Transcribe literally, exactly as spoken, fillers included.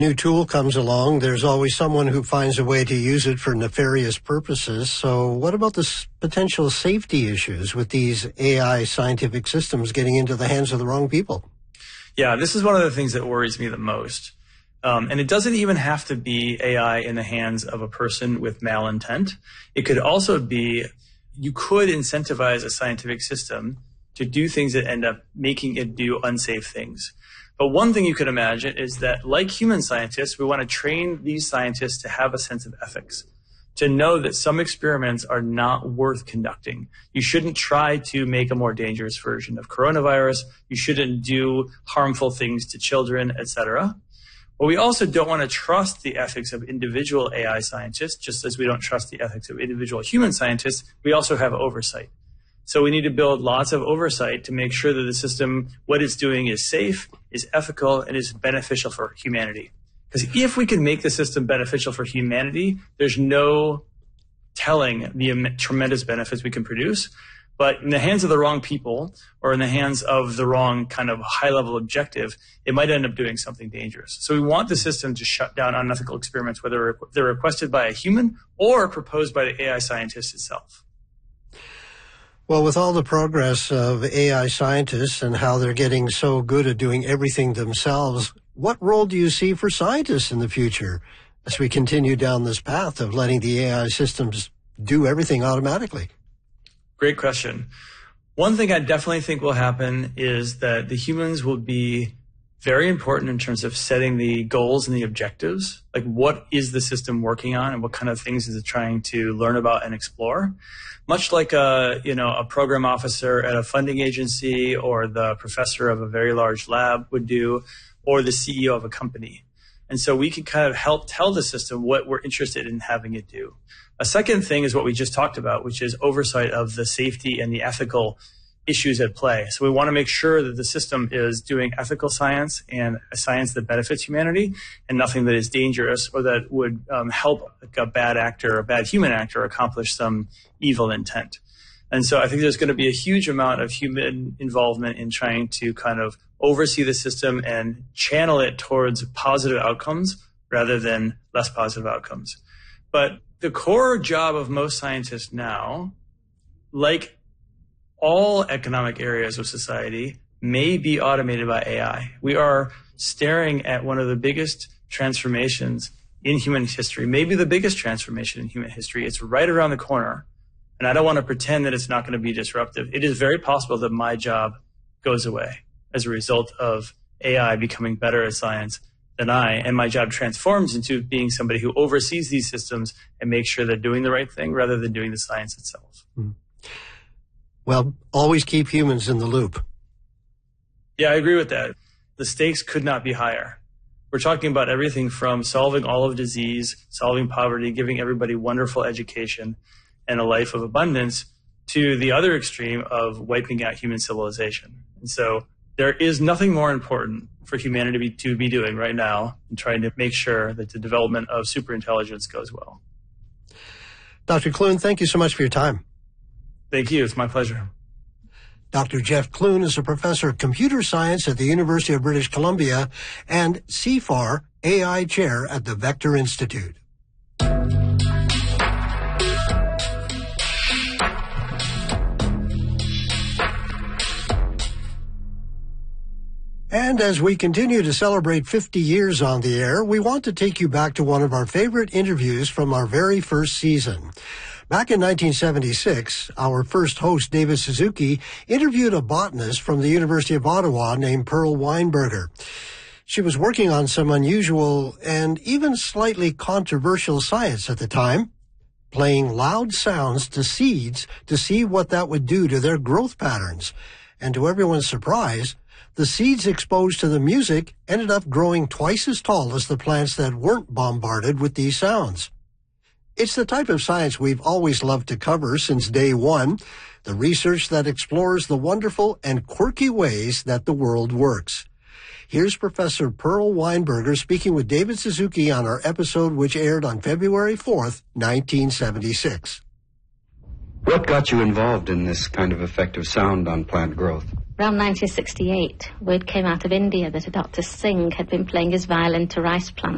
New tool comes along, there's always someone who finds a way to use it for nefarious purposes. So what about the s- potential safety issues with these A I scientific systems getting into the hands of the wrong people? Yeah, this is one of the things that worries me the most. Um, and it doesn't even have to be A I in the hands of a person with malintent. It could also be, you could incentivize a scientific system to do things that end up making it do unsafe things. But one thing you could imagine is that, like human scientists, we want to train these scientists to have a sense of ethics, to know that some experiments are not worth conducting. You shouldn't try to make a more dangerous version of coronavirus. You shouldn't do harmful things to children, et cetera. But we also don't want to trust the ethics of individual A I scientists, just as we don't trust the ethics of individual human scientists. We also have oversight. So we need to build lots of oversight to make sure that the system, what it's doing is safe, is ethical, and is beneficial for humanity. Because if we can make the system beneficial for humanity, there's no telling the im- tremendous benefits we can produce. But in the hands of the wrong people, or in the hands of the wrong kind of high-level objective, it might end up doing something dangerous. So we want the system to shut down unethical experiments, whether they're requested by a human or proposed by the A I scientist itself. Well, with all the progress of A I scientists and how they're getting so good at doing everything themselves, what role do you see for scientists in the future as we continue down this path of letting the A I systems do everything automatically? Great question. One thing I definitely think will happen is that the humans will be very important in terms of setting the goals and the objectives. Like, what is the system working on and what kind of things is it trying to learn about and explore? Much like a, you know, a program officer at a funding agency or the professor of a very large lab would do, or the C E O of a company. And so we can kind of help tell the system what we're interested in having it do. A second thing is what we just talked about, which is oversight of the safety and the ethical issues at play. So we want to make sure that the system is doing ethical science and a science that benefits humanity and nothing that is dangerous or that would um, help like a bad actor, a bad human actor accomplish some evil intent. And so I think there's going to be a huge amount of human involvement in trying to kind of oversee the system and channel it towards positive outcomes rather than less positive outcomes. But the core job of most scientists now, like all economic areas of society, may be automated by A I. We are staring at one of the biggest transformations in human history, maybe the biggest transformation in human history. It's right around the corner. And I don't want to pretend that it's not going to be disruptive. It is very possible that my job goes away as a result of A I becoming better at science than I, and my job transforms into being somebody who oversees these systems and makes sure they're doing the right thing rather than doing the science itself. Mm. Well, always keep humans in the loop. Yeah, I agree with that. The stakes could not be higher. We're talking about everything from solving all of disease, solving poverty, giving everybody wonderful education and a life of abundance, to the other extreme of wiping out human civilization. And so there is nothing more important for humanity to be, to be doing right now in trying to make sure that the development of superintelligence goes well. Doctor Clune, thank you so much for your time. Thank you. It's my pleasure. Doctor Jeff Clune is a professor of computer science at the University of British Columbia and C F A R A I chair at the Vector Institute. And as we continue to celebrate fifty years on the air, we want to take you back to one of our favorite interviews from our very first season. Back in nineteen seventy-six, our first host, David Suzuki, interviewed a botanist from the University of Ottawa named Pearl Weinberger. She was working on some unusual and even slightly controversial science at the time, playing loud sounds to seeds to see what that would do to their growth patterns. And to everyone's surprise, the seeds exposed to the music ended up growing twice as tall as the plants that weren't bombarded with these sounds. It's the type of science we've always loved to cover since day one, the research that explores the wonderful and quirky ways that the world works. Here's Professor Pearl Weinberger speaking with David Suzuki on our episode which aired on February fourth, nineteen seventy-six. What got you involved in this kind of effect of sound on plant growth? Around nineteen sixty-eight, word came out of India that a Doctor Singh had been playing his violin to rice plants.